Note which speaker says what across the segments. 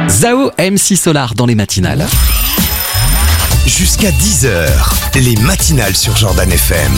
Speaker 1: Zao, MC Solar dans les matinales.
Speaker 2: Jusqu'à 10h, les matinales sur Jordan FM.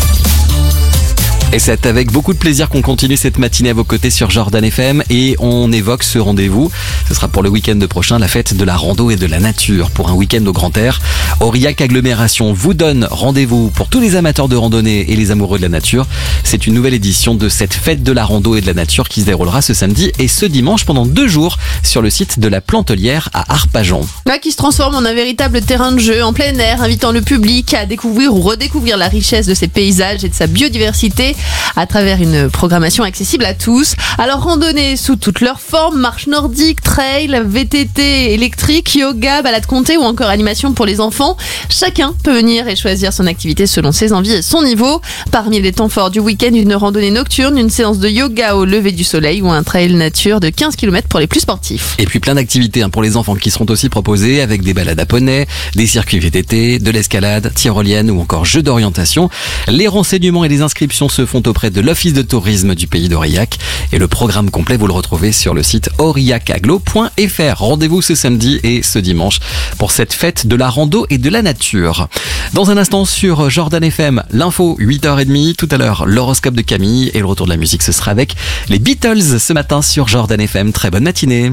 Speaker 1: Et c'est avec beaucoup de plaisir qu'on continue cette matinée à vos côtés sur Jordan FM et on évoque ce rendez-vous. Ce sera pour le week-end prochain, la fête de la rando et de la nature pour un week-end au grand air. Aurillac Agglomération vous donne rendez-vous pour tous les amateurs de randonnée et les amoureux de la nature. C'est une nouvelle édition de cette fête de la rando et de la nature qui se déroulera ce samedi et ce dimanche pendant 2 jours sur le site de la Plantelière à Arpajon.
Speaker 3: Qui se transforme en un véritable terrain de jeu en plein air, invitant le public à découvrir ou redécouvrir la richesse de ses paysages et de sa biodiversité à travers une programmation accessible à tous. Alors randonnée sous toutes leurs formes, marche nordique, trail, VTT électrique, yoga, balade comptée ou encore animation pour les enfants. Chacun peut venir et choisir son activité selon ses envies et son niveau. Parmi les temps forts du week-end, une randonnée nocturne, une séance de yoga au lever du soleil ou un trail nature de 15 km pour les plus sportifs.
Speaker 1: Et puis plein d'activités pour les enfants qui seront aussi proposées avec des balades à poney, des circuits VTT, de l'escalade, tyrolienne ou encore jeux d'orientation. Les renseignements et les inscriptions se font auprès de l'Office de tourisme du pays d'Aurillac et le programme complet vous le retrouvez sur le site aurillacaglo.fr. Rendez-vous ce samedi et ce dimanche pour cette fête de la rando et de la nature. Dans un instant sur Jordan FM, l'info 8h30, tout à l'heure l'horoscope de Camille et le retour de la musique ce sera avec les Beatles ce matin sur Jordan FM. Très bonne matinée.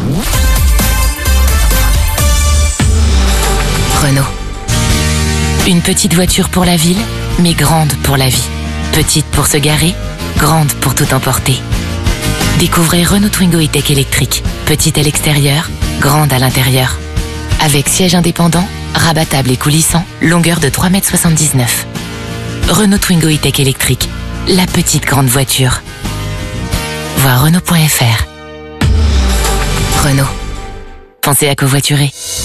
Speaker 4: Renault. Une petite voiture pour la ville, mais grande pour la vie. Petite pour se garer, grande pour tout emporter. Découvrez Renault Twingo E-Tech électrique. Petite à l'extérieur, grande à l'intérieur. Avec siège indépendant, rabattable et coulissant, longueur de 3,79 m. Renault Twingo E-Tech électrique, la petite grande voiture. Voir Renault.fr. Renault. Pensez à covoiturer.